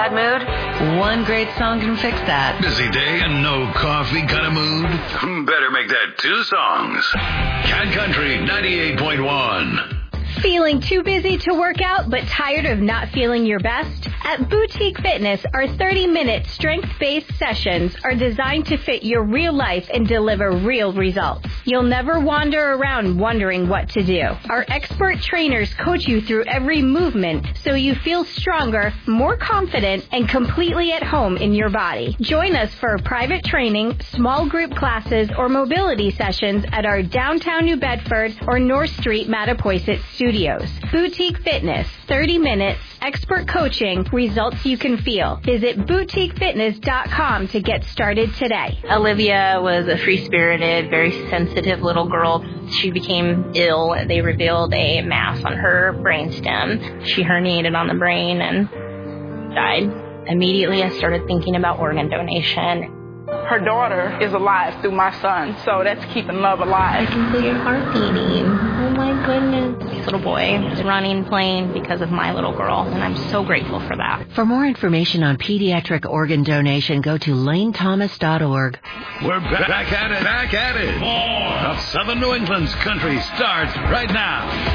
bad mood? One great song can fix that. Busy day and no coffee kind of mood? Better make that 2 songs. Cat Country 98.1. Feeling too busy to work out but tired of not feeling your best? At Boutique Fitness, our 30-minute strength-based sessions are designed to fit your real life and deliver real results. You'll never wander around wondering what to do. Our expert trainers coach you through every movement so you feel stronger, more confident, and completely at home in your body. Join us for private training, small group classes, or mobility sessions at our downtown New Bedford or North Street Mattapoisett studios. Boutique Fitness, 30 minutes, expert coaching, results you can feel. Visit boutiquefitness.com to get started today. Olivia was a free-spirited, very sensitive little girl. She became ill. They revealed a mass on her brainstem. She herniated on the brain and died. Immediately, I started thinking about organ donation. Her daughter is alive through my son, so that's keeping love alive. I can feel your heart beating. Oh my goodness. This little boy is running, playing because of my little girl, and I'm so grateful for that. For more information on pediatric organ donation, go to lanethomas.org. We're back at it. More of Southern New England's country starts right now.